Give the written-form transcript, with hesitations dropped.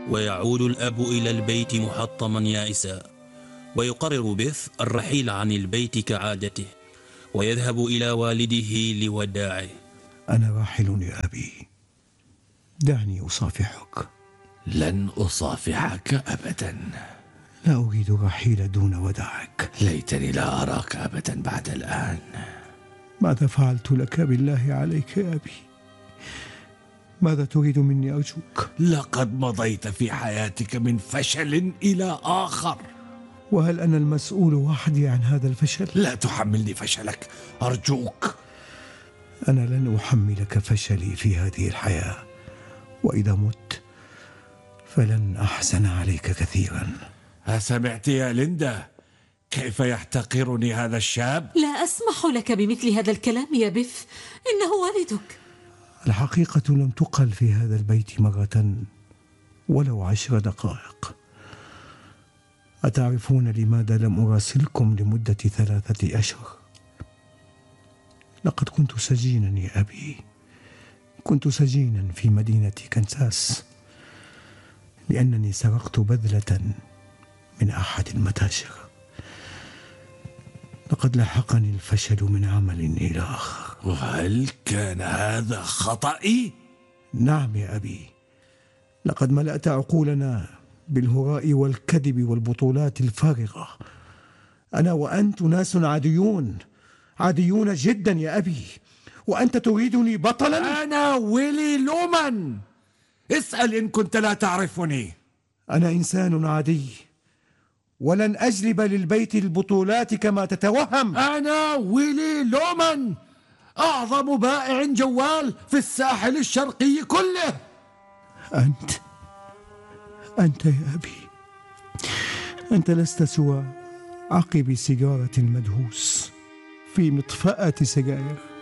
ويعود الأب إلى البيت محطما يائسا، ويقرر بيث الرحيل عن البيت كعادته، ويذهب إلى والده لوداعه. أنا راحل يا أبي، دعني أصافحك. لن أصافحك أبدا. لا أريد الرحيل دون وداعك. ليتني لا أراك أبدا بعد الآن. ماذا فعلت لك بالله عليك يا أبي؟ ماذا تريد مني أرجوك؟ لقد مضيت في حياتك من فشل إلى آخر. وهل أنا المسؤول وحدي عن هذا الفشل؟ لا تحملني فشلك أرجوك. أنا لن أحملك فشلي في هذه الحياة، وإذا مت فلن أحزن عليك كثيرا. أسمعت يا ليندا كيف يحتقرني هذا الشاب؟ لا أسمح لك بمثل هذا الكلام يا بيث، إنه والدك. الحقيقة لم تقل في هذا البيت مرة ولو 10 دقائق. أتعرفون لماذا لم أراسلكم لمدة 3 أشهر؟ لقد كنت سجينا يا أبي، كنت سجينا في مدينة كنساس لأنني سرقت بذلة من أحد المتاجر. لقد لحقني الفشل من عمل إلى آخر. وهل كان هذا خطأي؟ نعم يا أبي، لقد ملأت عقولنا بالهراء والكذب والبطولات الفارغة. أنا وأنت ناس عاديون، عاديون جدا يا أبي، وأنت تريدني بطلا؟ أنا ويلي لومان، اسأل إن كنت لا تعرفني. أنا إنسان عادي، ولن أجلب للبيت البطولات كما تتوهم. أنا ويلي لومان، أعظم بائع جوال في الساحل الشرقي كله. أنت يا أبي، أنت لست سوى عقب سيجارة مدهوس في مطفأة سجاير.